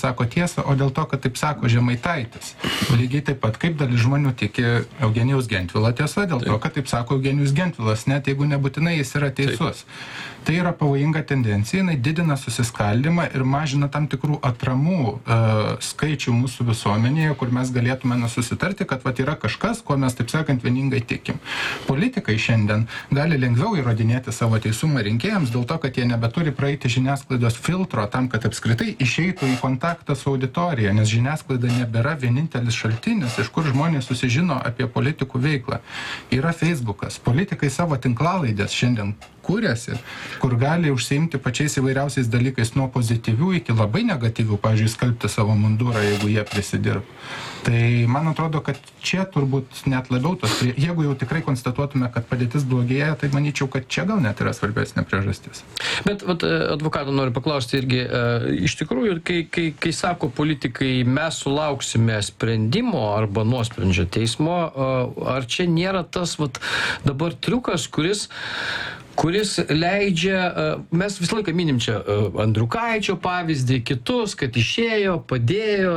sako tiesą, o dėl to, kad taip sako Žemaitaitis. Lygiai taip pat, kaip dalis žmonių tiki Eugenijaus Gentvilo tiesa, dėl to, kad taip sako Eugenijus Gentvilas, net jeigu nebūtinai jis yra teisus. Tai yra pavojinga tendencija, jinai didina susiskaldimą ir mažina tam tikrų atramų skaičių mūsų visuomenėje, kur mes galėtume susitarti, kad yra kažkas, kuo mes, taip sakant, vieningai tikim. Politikai šiandien gali lengviau įrodinėti savo teisumą rinkėjams dėl to, kad jie nebeturi praeiti žiniasklaidos filtro tam, kad apskritai išeitų į kontaktą su auditorija, nes žiniasklaida nebėra vienintelis šaltinis, iš kur žmonės susižino apie politikų veiklą. Yra Facebookas. Politikai savo tinklalaidės šiandien kūrėsi, kur gali užsiimti pačiais įvairiausiais dalykais nuo pozityvių iki labai negatyvių, pavyzdžiui, skalbti savo mundurą, jeigu jie prisidirba. Tai man atrodo, kad čia turbūt net labiau jeigu jau tikrai konstatuotume, kad padėtis blogėja, tai manyčiau, kad čia gal net yra svarbesnė priežastis. Bet advokato noriu paklausti irgi, iš tikrųjų, kai sako politikai, mes sulauksime sprendimo arba nuosprendžio teismo, ar čia nėra tas dabar triukas, kuris leidžia, mes visą laiką minim čia Andriukaičio pavyzdį, kitus, kad išėjo, padėjo,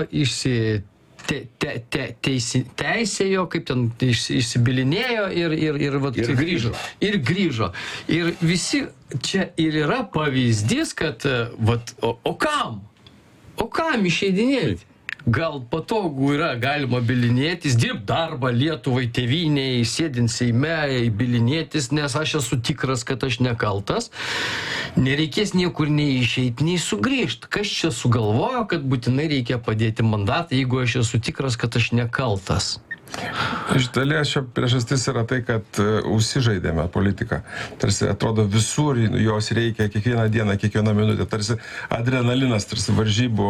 teisėjo, kaip ten išsibilinėjo ir grįžo. Ir visi čia ir yra pavyzdys, kad o kam? O kam išeidinėti? Gal patogu yra, galima bilinėtis, dirbti darbą Lietuvai, tėvynei, sėdint Seime, bilinėtis, nes aš esu tikras, kad aš nekaltas. Nereikės niekur nei išeiti, nei sugrįžti. Kas čia sugalvojo, kad būtinai reikia padėti mandatą, jeigu aš esu tikras, kad aš nekaltas? Iš dalies šio priežastis yra tai, kad užsižaidėme politiką. Tarsi atrodo visur jos reikia kiekvieną dieną, kiekvieną minutę. Tarsi adrenalinas, tarsi varžybų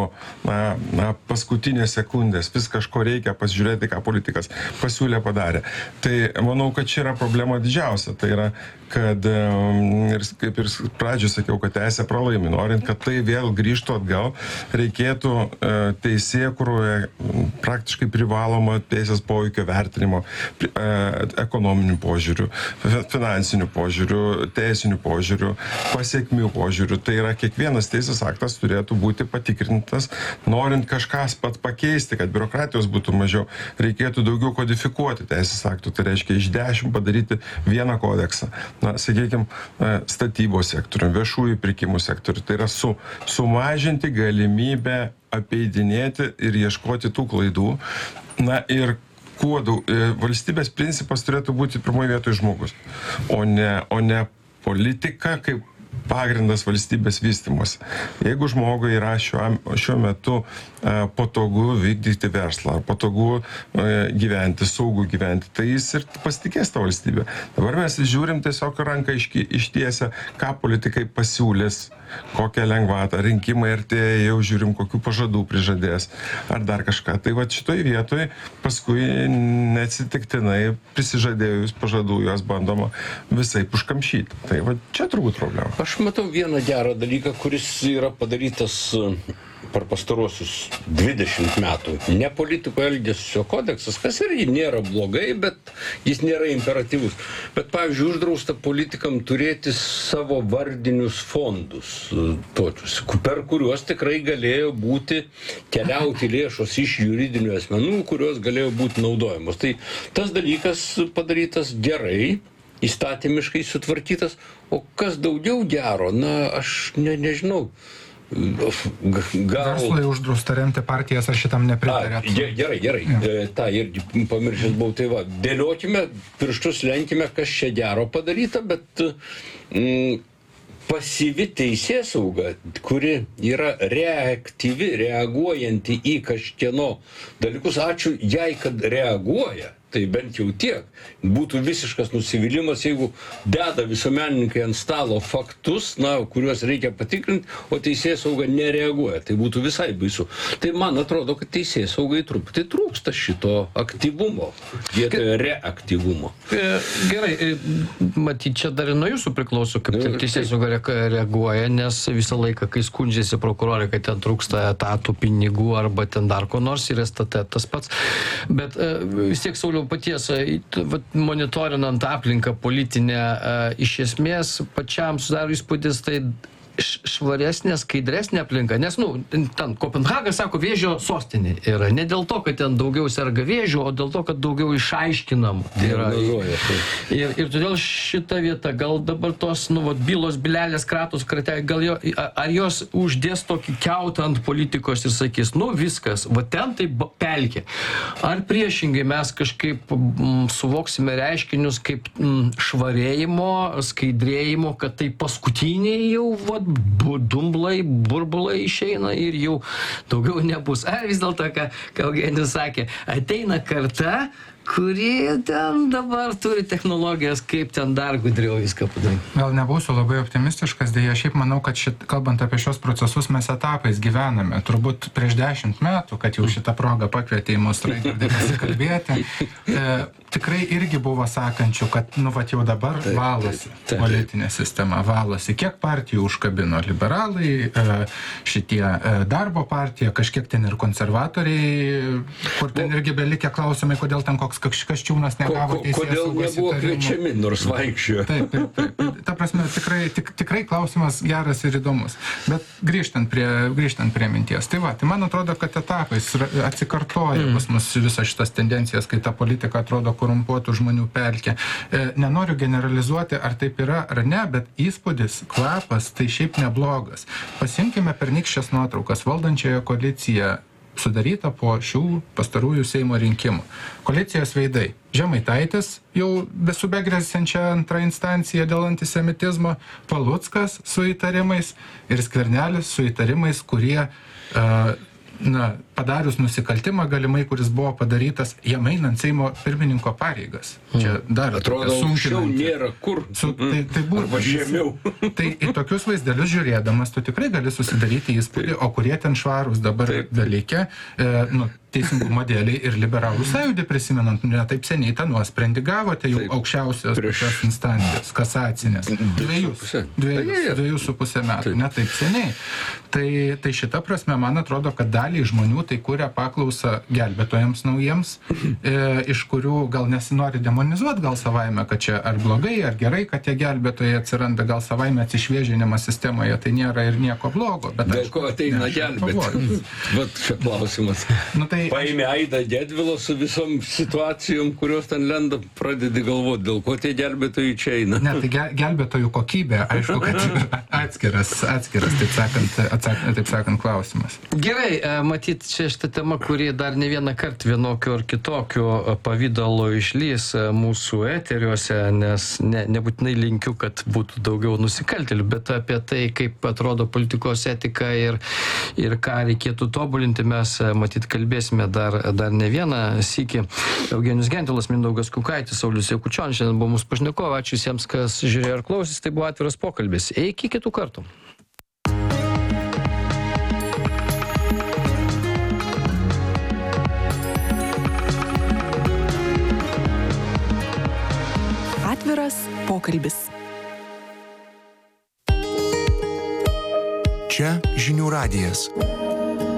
paskutinės sekundės. Vis kažko reikia pasižiūrėti, ką politikas pasiūlė, padarė. Tai manau, kad čia yra problema didžiausia. Tai yra, kad kaip ir pradžioj sakiau, kad teisė pralaimi. Norint, kad tai vėl grįžtų atgal, reikėtų teisėkūroje praktiškai privaloma teisės poveikio vertinimo, ekonominių požiūrių, finansinių požiūrių, teisinių požiūrių, pasiekmių požiūrių. Tai yra, kiekvienas teisės aktas turėtų būti patikrintas, norint kažkas pat pakeisti, kad biurokratijos būtų mažiau, reikėtų daugiau kodifikuoti teisės aktų. Tai reiškia iš 10 padaryti vieną kodeksą. Sakykime, statybos sektorių, viešųjų pirkimų sektorių. Tai yra sumažinti galimybę apeidinėti ir ieškoti tų klaidų. Ir valstybės principas turėtų būti pirmoje vietoje žmogus, o ne politika kaip pagrindas valstybės vystymosi. Jeigu žmogui yra šiuo metu patogu vykdyti verslą, ar patogu gyventi, saugu gyventi, tai jis ir pasitikės tą valstybę. Dabar mes žiūrim tiesiog ranką ištiesę, ką politikai pasiūlės, kokią lengvatą, rinkimai artėja, jau žiūrim, kokių pažadų prižadės, ar dar kažką. Tai šitoj vietoj paskui neatsitiktinai prisižadėjus pažadų juos bandoma visai užkamšyti. Tai čia turbūt problema. Aš matau vieną gerą dalyką, kuris yra padarytas per pastarosius 20 metų. Ne politikų elgesio kodeksas, kas irgi nėra blogai, bet jis nėra imperatyvus. Bet, pavyzdžiui, uždrausta politikam turėti savo vardinius fondus, tokius, per kuriuos tikrai galėjo keliauti lėšos iš juridinių asmenų, kurios galėjo būti naudojamos. Tai tas dalykas padarytas gerai, įstatymiškai sutvarkytas, o kas daugiau gero, aš nežinau. Verslai uždrausta remti partijas, ar šitam nepritarėt? Gerai. Ta irgi pamiršęs buvau. Tai dėliokime, pirštus lenkime, kas čia gero padaryta, bet pasyvi teisėsauga, kuri yra reaktyvi, reaguojanti į kažkieno dalykus, ačiū jai, kad reaguoja. Tai bent jau tiek. Būtų visiškas nusivylimas, jeigu deda visuomenininkai ant stalo faktus, kuriuos reikia patikrinti, o teisėsauga nereaguoja. Tai būtų visai baisu. Tai man atrodo, kad teisėsaugai truputį trūksta šito aktyvumo, vietoje reaktyvumo. Gerai, matyt, čia dar ir nuo jūsų priklauso, kaip teisėsauga reaguoja, nes visą laiką, kai skundžiasi prokurorai, kad ten trūksta etatų, pinigų arba ten dar ko nors, ir STT tas pats. Bet vis tiek, Sauliau, paties monitorinant aplinką politinę, iš esmės pačiam sudaro įspūdis, tai švaresnė, skaidresnė aplinka, nes, ten Kopenhaga, sako, vėžio sostinė yra. Ne dėl to, kad ten daugiau serga vėžių, o dėl to, kad daugiau išaiškinam. Tai yra, ir todėl šita vieta, gal dabar tos, bylos, bilelės, kratos, kratai, ar jos uždės tokį kiautą ant politikos ir sakys, viskas, va ten tai pelkė. Ar priešingai mes kažkaip suvoksime reiškinius kaip švarėjimo, skaidrėjimo, kad tai paskutiniai jau, dumblai, burbulai išeina ir jau daugiau nebus. Ar vis dėlto, ką Eugenijus sakė, ateina karta, kuri ten dabar turi technologijas, kaip ten dar gudriau viską padaryti. Gal nebūsiu labai optimistiškas, dėja, šiaip manau, kad kalbant apie šios procesus, mes etapais gyvename. Turbūt prieš 10 metų, kad jau šitą progą pakvietė į mus Raigardai pasikalbėti, tikrai irgi buvo sakančių, kad jau dabar valosi politinė sistema, valosi. Kiek partijų užkabino? Liberalai, šitie darbo partija, kažkiek ten ir konservatoriai, kur ten irgi belikę klausimai, kodėl ten koks Kasčiūnas negavo teisės saugos įtarimų. Kodėl nebuvo kviečiami, nors vaikščiojo. Taip. Ta prasme, tikrai klausimas geras ir įdomus. Bet grįžtant prie minties. Tai man atrodo, kad etapais atsikartoja pas mus visas šitas tendencijas, kai ta politika atrodo korumpuotų žmonių pelkė. Nenoriu generalizuoti, ar taip yra ar ne, bet įspūdis, kvapas, tai šiaip neblogas. Pasimkime pernykščias nuotraukas. Valdančioje koalicija sudaryta po šių pastarųjų Seimo rinkimų. Koalicijos veidai. Žemaitaitis jau su begresiančia antrą instanciją dėl antisemitizmo, Paluckas su įtarimais ir Skvernelis su įtarimais, kurie padarius nusikaltimą galimai, kuris buvo padarytas jam einant Seimo pirmininko pareigas. Čia dar atrodo, aukščiau nėra kur. Arba žemiau. Tai į tokius vaizdelius žiūrėdamas, tu tikrai gali susidaryti įspūdį, o kurie ten švarūs dabar dalyke, teisingumo dėliai ir liberalų sąjūdį prisimenant, ne taip seniai tą nuosprendį gavote jau aukščiausios tokios instancijos, kasacinės. 2,5 metų, ne taip seniai. Tai šita prasme, man atrodo, kad daliai žmonių tai kuria paklausą gelbėtojams naujiems, iš kurių gal nesinori demonizuoti, gal savaime, kad čia ar blogai, ar gerai, kad tie gelbėtojai atsiranda, gal savaime atsišviežinimas sistemoje, tai nėra ir nieko blogo. Dėl ko ateina gelbėti? Vat čia klausimas. Paėmė Aidą Gedvilą su visom situacijom, kurios ten lenda, pradedi galvoti, dėl ko tie gelbėtojai čia eina. Ne, tai gelbėtojų kokybė, aišku, kad atskiras, taip sakant, klausimas. Gerai, matyt, čia šitą temą, kuri dar ne vieną kartą vienokiu ar kitokiu pavydalu išlys mūsų eteriuose, nes nebūtinai linkiu, kad būtų daugiau nusikaltėlių, bet apie tai, kaip atrodo politikos etika ir ką reikėtų tobulinti, mes matyt kalbėsime dar ne vieną sykį. Eugenijus Gentvilas, Mindaugas Kukaitis, Saulius Jakučionis šiandien buvo mūsų pašnekovai. Ačiū visiems, kas žiūrėjo ir klausys. Tai buvo atviras pokalbis. Iki kitų kartų. Atviras pokalbis. Čia Žinių radijas.